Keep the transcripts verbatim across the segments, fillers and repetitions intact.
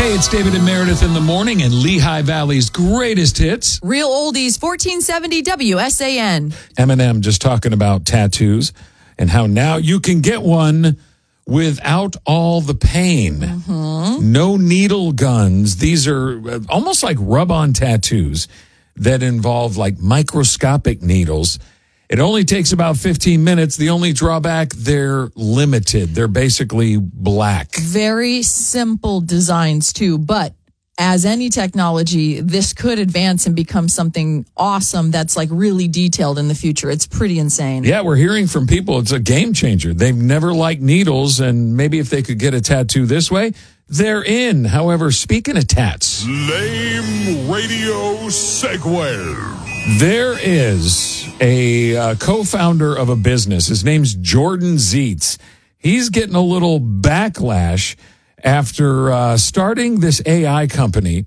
Hey, it's David and Meredith in the morning and Lehigh Valley's greatest hits. Real oldies, fourteen seventy W S A N. Eminem just talking about tattoos and how now you can get one without all the pain. Mm-hmm. No needle guns. These are almost like rub-on tattoos that involve like microscopic needles. It only takes about fifteen minutes. The only drawback, they're limited. They're basically black. Very simple designs, too. But as any technology, this could advance and become something awesome that's like really detailed in the future. It's pretty insane. Yeah, we're hearing from people. It's a game changer. They've never liked needles, and maybe if they could get a tattoo this way, they're in. However, speaking of tats. Lame radio segue. There is a uh, co-founder of a business. His name's Jordan Zietz. He's getting a little backlash after uh, starting this A I company.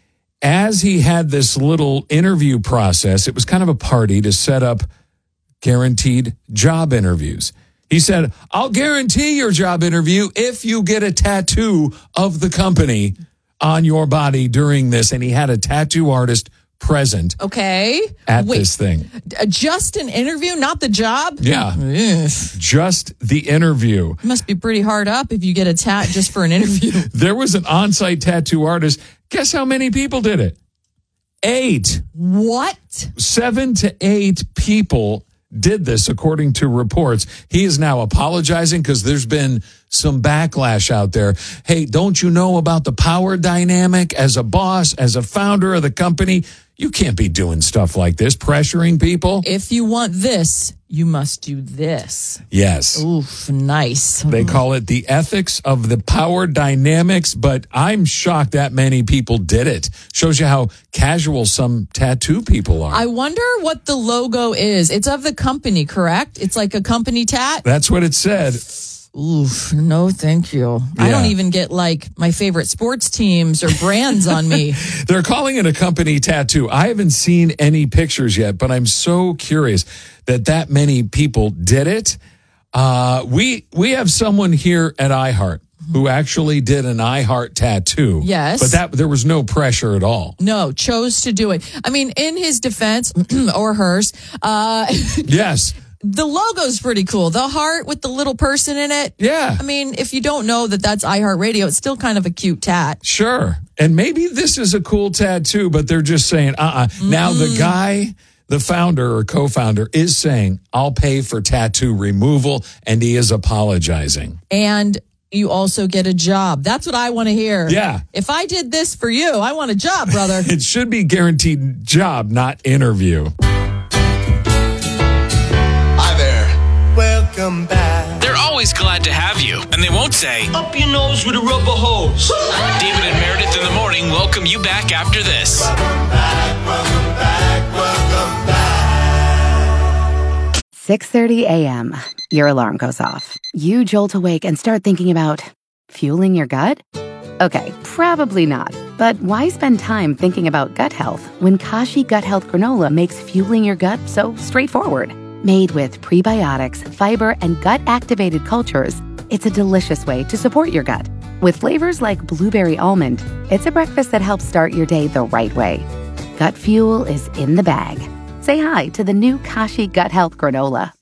As he had this little interview process, it was kind of a party to set up guaranteed job interviews. He said, I'll guarantee your job interview if you get a tattoo of the company on your body during this. And he had a tattoo artist present okay at Wait, this thing. Just an interview, not the job? Yeah. Ugh. Just the interview. It must be pretty hard up if you get a tat just for an interview. There was an on-site tattoo artist. Guess how many people did it? Eight. What? Seven to eight people did this, according to reports. He is now apologizing because there's been some backlash out there. Hey, don't you know about the power dynamic as a boss, as a founder of the company? You can't be doing stuff like this, pressuring people. If you want this, you must do this. Yes. Oof, nice. They call it the ethics of the power dynamics, but I'm shocked that many people did it. Shows you how casual some tattoo people are. I wonder what the logo is. It's of the company, correct? It's like a company tat? That's what it said. Oof, no thank you. Yeah. I don't even get like my favorite sports teams or brands on me. They're calling it a company tattoo. I haven't seen any pictures yet, but I'm so curious that that many people did it. Uh, we we have someone here at iHeart who actually did an iHeart tattoo. Yes. But that there was no pressure at all. No, chose to do it. I mean, in his defense, or hers. Uh, yes. The logo's pretty cool. The heart with the little person in it. Yeah. I mean, if you don't know that that's iHeartRadio, it's still kind of a cute tat. Sure. And maybe this is a cool tattoo, but they're just saying, uh-uh. Mm-hmm. Now the guy, the founder or co-founder, is saying, I'll pay for tattoo removal, and he is apologizing. And you also get a job. That's what I want to hear. Yeah. If I did this for you, I want a job, brother. It should be guaranteed job, not interview. Welcome back. They're always glad to have you, and they won't say, up your nose with a rubber hose. David and Meredith in the morning welcome you back after this. Welcome back, welcome back, welcome back. six thirty a.m. Your alarm goes off. You jolt awake and start thinking about fueling your gut? Okay, probably not. But why spend time thinking about gut health when Kashi Gut Health Granola makes fueling your gut so straightforward? Made with prebiotics, fiber, and gut-activated cultures, it's a delicious way to support your gut. With flavors like blueberry almond, it's a breakfast that helps start your day the right way. Gut fuel is in the bag. Say hi to the new Kashi Gut Health Granola.